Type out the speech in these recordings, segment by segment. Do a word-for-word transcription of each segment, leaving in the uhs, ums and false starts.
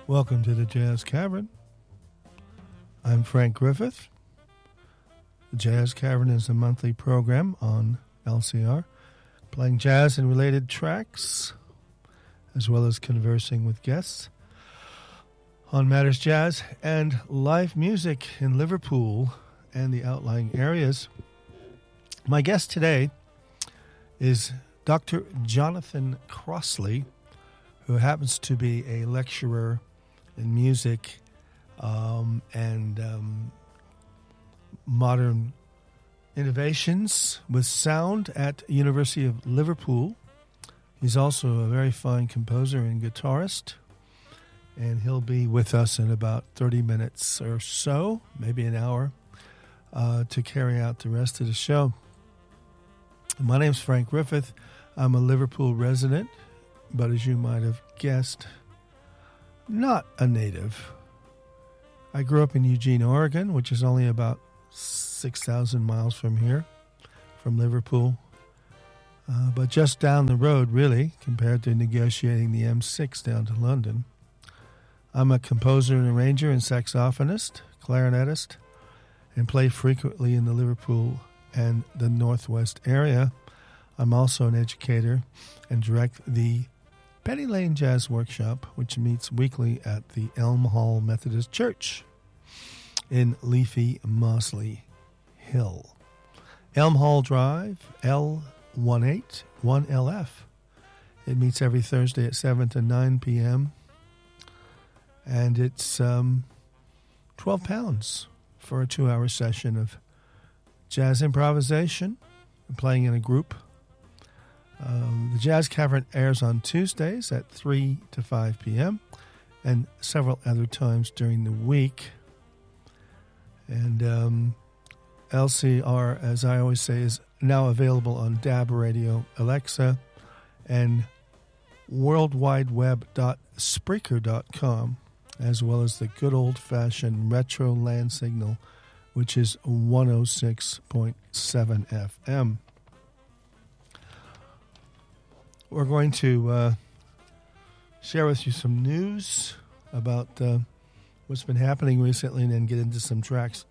Welcome to the Jazz Cavern. I'm Frank Griffith. The Jazz Cavern is a monthly program on L C R, playing jazz and related tracks, as well as conversing with guests on matters jazz and live music in Liverpool and the outlying areas. My guest today is Doctor Jonathan Crossley, who happens to be a lecturer in music um, and um, modern innovations with sound at University of Liverpool. He's also a very fine composer and guitarist, and he'll be with us in about thirty minutes or so, maybe an hour, uh, to carry out the rest of the show. My name's Frank Griffith. I'm a Liverpool resident, but as you might have guessed, not a native. I grew up in Eugene, Oregon, which is only about six thousand miles from here, from Liverpool, uh, but just down the road, really, compared to negotiating the M six down to London. I'm a composer and arranger and saxophonist, clarinetist, and play frequently in the Liverpool and the Northwest area. I'm also an educator and direct the Penny Lane Jazz Workshop, which meets weekly at the Elm Hall Methodist Church in leafy Mossley Hill. Elm Hall Drive, L one eight one L F. It meets every Thursday at seven to nine p.m. And it's um, twelve pounds for a two-hour session of jazz improvisation, playing in a group. Um, the Jazz Cavern airs on Tuesdays at three to five p.m. and several other times during the week. And um, L C R, as I always say, is now available on D A B Radio, Alexa, and world wide web dot spreaker dot com, as well as the good old-fashioned retro land signal, which is one oh six point seven F M. We're going to uh, share with you some news about uh, what's been happening recently and then get into some tracks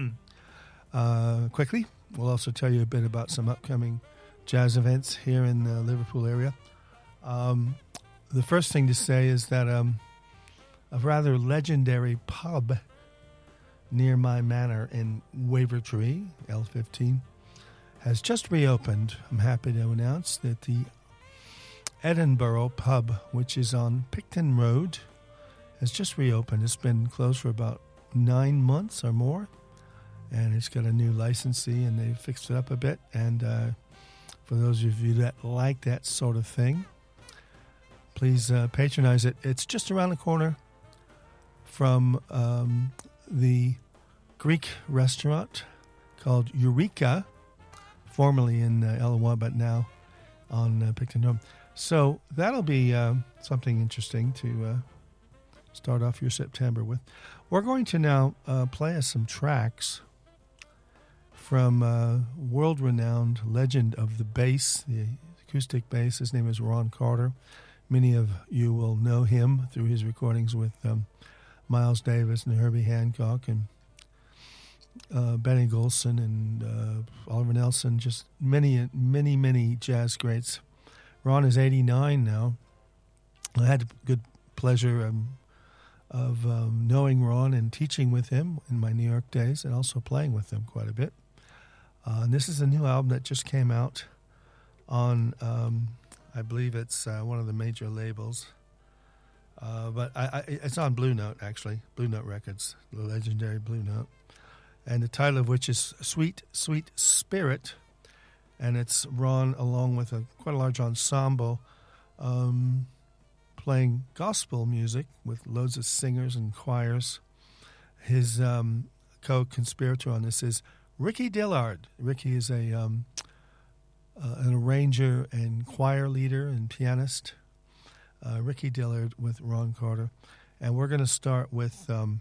uh, quickly. We'll also tell you a bit about some upcoming jazz events here in the Liverpool area. Um, the first thing to say is that um, a rather legendary pub near my manor in Wavertree, L fifteen, has just reopened. I'm happy to announce that the Edinburgh Pub, which is on Picton Road, has just reopened. It's been closed for about nine months or more, and it's got a new licensee, and they fixed it up a bit. And uh, for those of you that like that sort of thing, please uh, patronize it. It's just around the corner from um, the Greek restaurant called Eureka, formerly in uh, Elawah, but now on uh, Picton Road. So that'll be uh, something interesting to uh, start off your September with. We're going to now uh, play us some tracks from uh, world-renowned legend of the bass, the acoustic bass. His name is Ron Carter. Many of you will know him through his recordings with um, Miles Davis and Herbie Hancock and uh, Benny Golson and uh, Oliver Nelson, just many, many, many jazz greats. Ron is eighty-nine now. I had the good pleasure um, of um, knowing Ron and teaching with him in my New York days and also playing with him quite a bit. Uh, and this is a new album that just came out on, um, I believe it's uh, one of the major labels. Uh, but I, I, it's on Blue Note, actually, Blue Note Records, the legendary Blue Note. And the title of which is Sweet, Sweet Spirit. And it's Ron along with a quite a large ensemble um, playing gospel music with loads of singers and choirs. His um, co-conspirator on this is Ricky Dillard. Ricky is a um, uh, an arranger and choir leader and pianist. Uh, Ricky Dillard with Ron Carter. And we're going to start with... Um,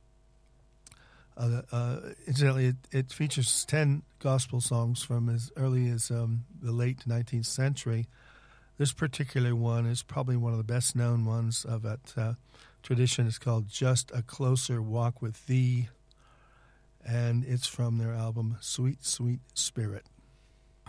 Uh, uh, incidentally, it, it features ten gospel songs from as early as um, the late nineteenth century. This particular one is probably one of the best known ones of that uh, tradition. It's called Just a Closer Walk with Thee, and it's from their album Sweet, Sweet Spirit.